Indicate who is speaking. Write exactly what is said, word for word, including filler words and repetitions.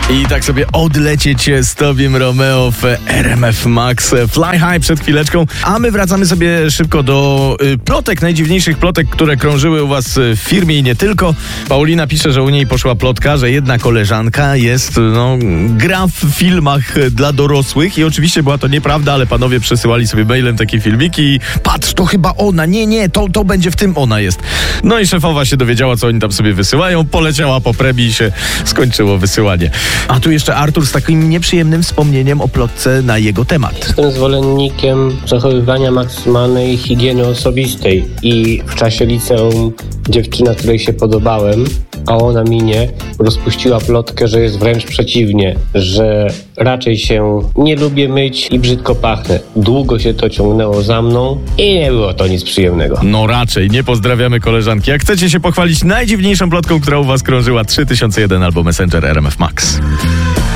Speaker 1: I tak sobie odlecieć z Tobim Romeo w R M F Max Fly High przed chwileczką. A my wracamy sobie szybko do y, plotek, najdziwniejszych plotek, które krążyły u was w firmie i nie tylko. Paulina pisze, że u niej poszła plotka, że jedna koleżanka jest, no, gra w filmach dla dorosłych i oczywiście była to nieprawda, ale panowie przesyłali sobie mailem takie filmiki i patrz, to chyba ona, nie, nie, to, to będzie w tym ona jest. No i szefowa się dowiedziała, co oni tam sobie wysyłają, poleciała po premii i się skończyło wysyłanie. A tu jeszcze Artur z takim nieprzyjemnym wspomnieniem o plotce na jego temat.
Speaker 2: Jestem zwolennikiem zachowywania maksymalnej higieny osobistej i w czasie liceum dziewczyna, której się podobałem, a ona mi nie, rozpuściła plotkę, że jest wręcz przeciwnie, że raczej się nie lubię myć i brzydko pachnę. Długo się to ciągnęło za mną i nie było to nic przyjemnego.
Speaker 1: No raczej, nie pozdrawiamy koleżanki. Jak chcecie się pochwalić najdziwniejszą plotką, która u was krążyła, trzy tysiące jeden albo Messenger R M F Max.